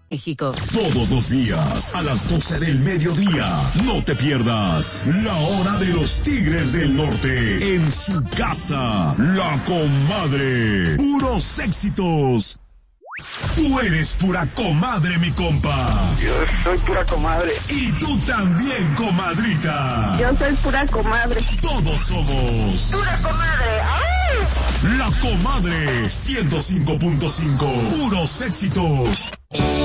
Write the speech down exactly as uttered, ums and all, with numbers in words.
México. Todos los días, a las doce del mediodía, no te pierdas La Hora de los Tigres del Norte, en su casa, La Comadre. Puros éxitos. Tú eres pura comadre, mi compa. Yo soy pura comadre. Y tú también, comadrita. Yo soy pura comadre. Todos somos pura comadre. ¡Ay! La Comadre ciento cinco punto cinco. Puros éxitos.